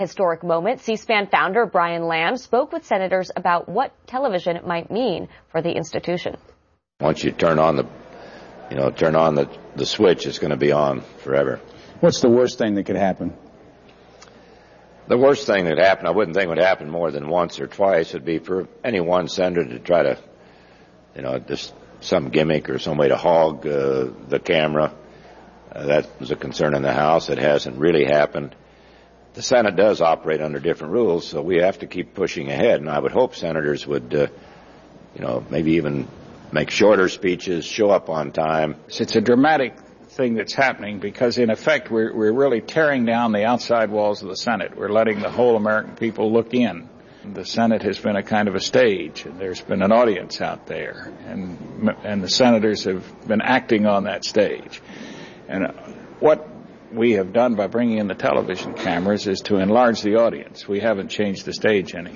Historic moment. C-SPAN founder Brian Lamb spoke with senators about what television might mean for the institution. Once you turn on the switch, it's going to be on forever. What's the worst thing that could happen? The worst thing that happened, I wouldn't think would happen more than once or twice, would be for any one senator to try to, just some gimmick or some way to hog the camera. That was a concern in the House. It hasn't really happened. The Senate does operate under different rules, so we have to keep pushing ahead. And I would hope senators would, maybe even make shorter speeches, show up on time. It's a dramatic thing that's happening because, in effect, we're really tearing down the outside walls of the Senate. We're letting the whole American people look in. The Senate has been a kind of a stage. There's been an audience out there, and the senators have been acting on that stage. And what we have done by bringing in the television cameras is to enlarge the audience. We haven't changed the stage any.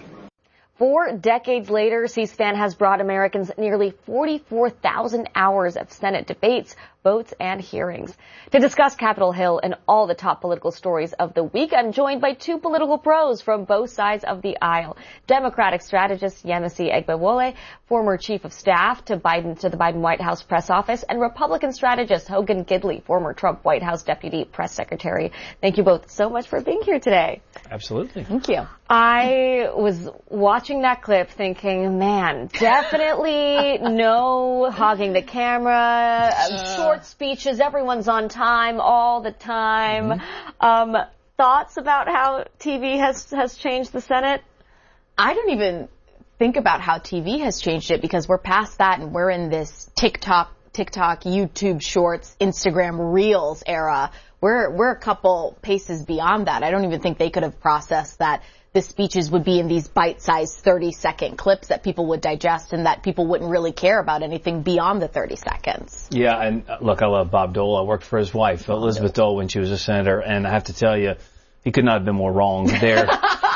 4 decades later, C-SPAN has brought Americans nearly 44,000 hours of Senate debates, votes, and hearings. To discuss Capitol Hill and all the top political stories of the week, I'm joined by 2 political pros from both sides of the aisle. Democratic strategist Yemisi Egbewole, former chief of staff to the Biden White House press office, and Republican strategist Hogan Gidley, former Trump White House deputy press secretary. Thank you both so much for being here today. Absolutely. Thank you. I was watching that clip thinking, man, definitely no hogging the camera, short speeches, everyone's on time all the time. Thoughts about how TV has changed the Senate? I don't even think about how TV has changed it because we're past that and we're in this TikTok, YouTube Shorts, Instagram Reels era. We're a couple paces beyond that. I don't even think they could have processed that the speeches would be in these bite-sized 30-second clips that people would digest and that people wouldn't really care about anything beyond the 30 seconds. Yeah, and look, I love Bob Dole. I worked for his wife, Elizabeth Dole, when she was a senator, and I have to tell you, he could not have been more wrong there.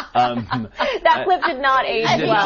That clip did not age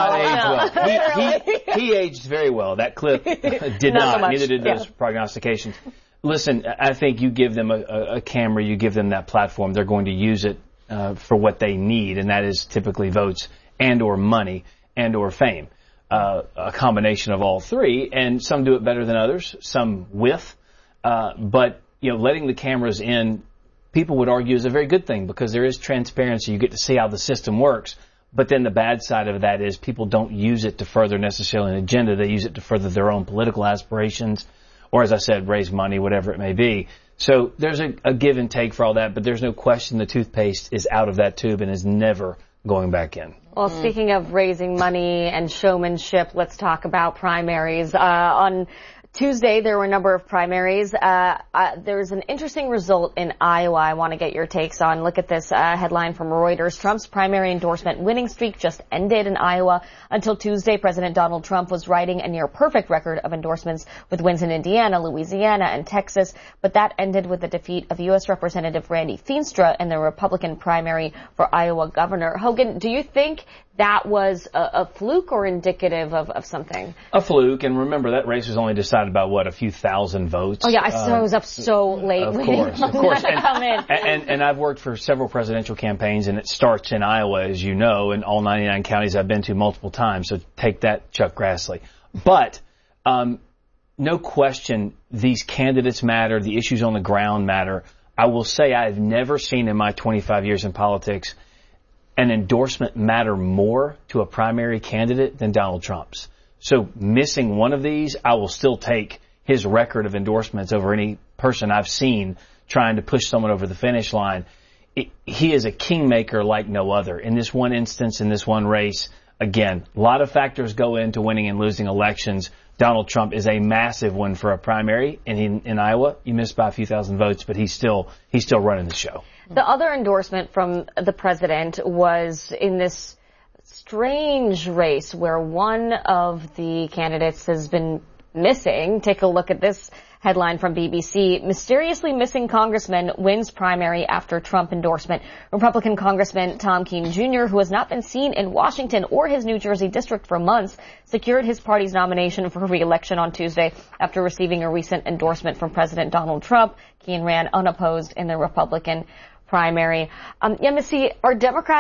well. He aged very well. That clip did not. Neither did those prognostications. Listen, I think you give them a camera, you give them that platform, they're going to use it for what they need, and that is typically votes and or money and or fame. A combination of all three, and some do it better than others, some with. But, letting the cameras in, people would argue is a very good thing because there is transparency. You get to see how the system works. But then the bad side of that is people don't use it to further necessarily an agenda. They use it to further their own political aspirations or, as I said, raise money, whatever it may be. So there's a give and take for all that, but there's no question the toothpaste is out of that tube and is never going back in. Well, speaking of raising money and showmanship, let's talk about primaries. On Tuesday, there were a number of primaries. There's an interesting result in Iowa I want to get your takes on. Look at this headline from Reuters. Trump's primary endorsement winning streak just ended in Iowa. Until Tuesday, President Donald Trump was riding a near-perfect record of endorsements with wins in Indiana, Louisiana, and Texas. But that ended with the defeat of U.S. Representative Randy Feenstra in the Republican primary for Iowa governor. Hogan, do you think that was a fluke or indicative of something? A fluke, and remember that race was only decided by a few thousand votes. Oh yeah, I was up so late. Of course. And I've worked for several presidential campaigns, and it starts in Iowa, as you know, in all 99 counties I've been to multiple times. So take that, Chuck Grassley. But no question, these candidates matter. The issues on the ground matter. I will say I've never seen in my 25 years in politics an endorsement matter more to a primary candidate than Donald Trump's. So missing one of these, I will still take his record of endorsements over any person I've seen trying to push someone over the finish line. He is a kingmaker like no other. In this one instance, in this one race, again, a lot of factors go into winning and losing elections. Donald Trump is a massive one for a primary, and in Iowa, you missed by a few thousand votes, but he's still running the show. The other endorsement from the president was in this strange race where one of the candidates has been missing. Take a look at this headline from BBC. Mysteriously missing congressman wins primary after Trump endorsement. Republican Congressman Tom Keene Jr., who has not been seen in Washington or his New Jersey district for months, secured his party's nomination for re-election on Tuesday after receiving a recent endorsement from President Donald Trump. Keene ran unopposed in the Republican primary. Yemisi, are Democrats